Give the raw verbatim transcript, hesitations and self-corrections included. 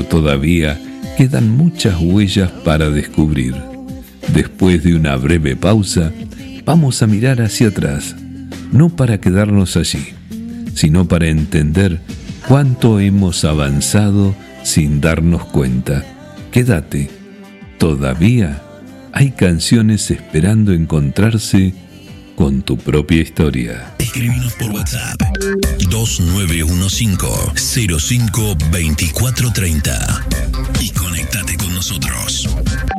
pero todavía quedan muchas huellas para descubrir. Después de una breve pausa, vamos a mirar hacia atrás, no para quedarnos allí, sino para entender cuánto hemos avanzado sin darnos cuenta. Quédate, todavía hay canciones esperando encontrarse con tu propia historia. Escribinos por WhatsApp dos nueve uno cinco, cero cinco, dos cuatro tres cero y conectate con nosotros.